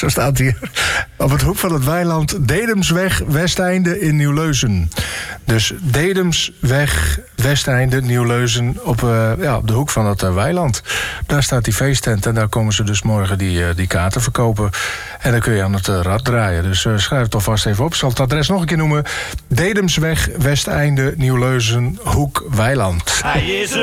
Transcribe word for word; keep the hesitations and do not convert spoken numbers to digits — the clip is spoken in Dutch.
Zo staat hier. Op het hoek van het weiland Dedemsweg, Westeinde in Nieuwleuzen. Dus Dedemsweg, Westeinde, Nieuwleuzen op, uh, ja, op de hoek van het uh, weiland. Daar staat die feesttent en daar komen ze dus morgen die, uh, die kaarten verkopen. En dan kun je aan het uh, rad draaien. Dus uh, schrijf het alvast even op. Ik zal het adres nog een keer noemen. Dedemsweg, Westeinde, Nieuwleuzen, hoek weiland. Hij is